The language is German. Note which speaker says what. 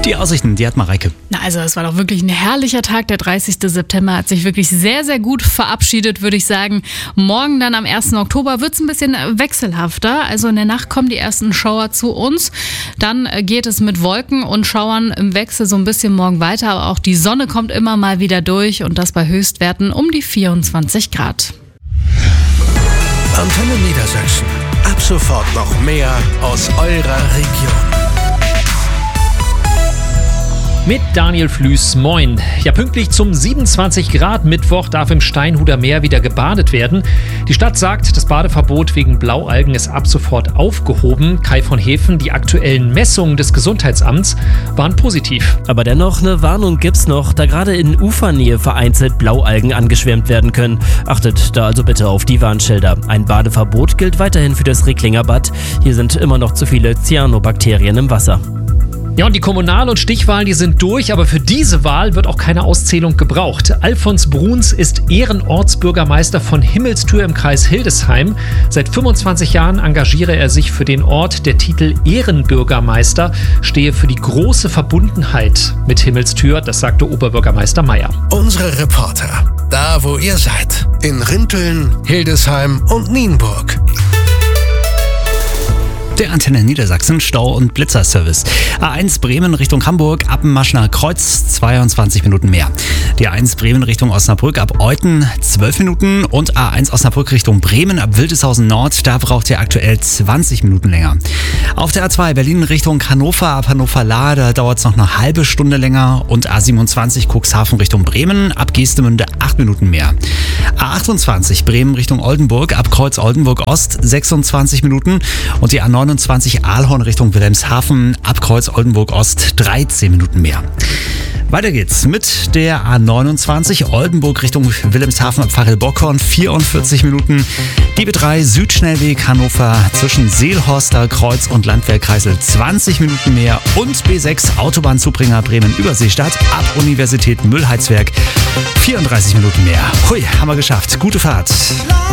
Speaker 1: Die Aussichten, die hat Mareike.
Speaker 2: Also es war doch wirklich ein herrlicher Tag. Der 30. September hat sich wirklich sehr, sehr gut verabschiedet, würde ich sagen. Morgen dann am 1. Oktober wird es ein bisschen wechselhafter. Also in der Nacht kommen die ersten Schauer zu uns. Dann geht es mit Wolken und Schauern im Wechsel so ein bisschen morgen weiter. Aber auch die Sonne kommt immer mal wieder durch und das bei Höchstwerten um die 24 Grad.
Speaker 3: Antenne Niedersachsen. Ab sofort noch mehr aus eurer Region.
Speaker 4: Mit Daniel Flüß, moin. Ja, pünktlich zum 27 Grad Mittwoch darf im Steinhuder Meer wieder gebadet werden. Die Stadt sagt, das Badeverbot wegen Blaualgen ist ab sofort aufgehoben. Kai von Hefen, die aktuellen Messungen des Gesundheitsamts waren positiv.
Speaker 5: Aber dennoch eine Warnung gibt's noch, da gerade in Ufernähe vereinzelt Blaualgen angeschwemmt werden können. Achtet da also bitte auf die Warnschilder. Ein Badeverbot gilt weiterhin für das Recklinger Bad. Hier sind immer noch zu viele Cyanobakterien im Wasser.
Speaker 4: Ja, und die Kommunal- und Stichwahlen, die sind durch, aber für diese Wahl wird auch keine Auszählung gebraucht. Alfons Bruns ist Ehrenortsbürgermeister von Himmelstür im Kreis Hildesheim. Seit 25 Jahren engagiere er sich für den Ort. Der Titel Ehrenbürgermeister stehe für die große Verbundenheit mit Himmelstür, das sagte Oberbürgermeister Meyer.
Speaker 3: Unsere Reporter, da wo ihr seid, in Rinteln, Hildesheim und Nienburg.
Speaker 1: Der Antenne Niedersachsen Stau- und Blitzerservice. A1 Bremen Richtung Hamburg ab dem Maschner Kreuz 22 Minuten mehr. Die A1 Bremen Richtung Osnabrück ab Euthen 12 Minuten und A1 Osnabrück Richtung Bremen ab Wildeshausen Nord, da braucht ihr aktuell 20 Minuten länger. Auf der A2 Berlin Richtung Hannover ab Hannover-Laa, da dauert es noch eine halbe Stunde länger und A27 Cuxhaven Richtung Bremen ab Geestemünde 8 Minuten mehr. A28 Bremen Richtung Oldenburg ab Kreuz Oldenburg Ost 26 Minuten und die A29 Aalhorn Richtung Wilhelmshaven ab Kreuz Oldenburg Ost 13 Minuten mehr. Weiter geht's mit der A29 Oldenburg Richtung Wilhelmshaven ab Pfarrel-Bockhorn 44 Minuten. Die B3 Südschnellweg Hannover zwischen Seelhorster Kreuz und Landwehr Kreisel 20 Minuten mehr und B6 Autobahnzubringer Bremen-Überseestadt ab Universität Müllheizwerk 34 Minuten mehr. Hui, haben wir geschafft. Gute Fahrt.